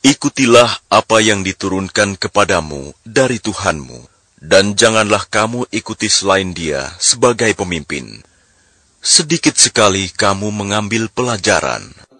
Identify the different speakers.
Speaker 1: Ikutilah apa yang diturunkan kepadamu dari Tuhanmu, dan janganlah kamu ikuti selain Dia sebagai pemimpin. Sedikit sekali kamu mengambil pelajaran.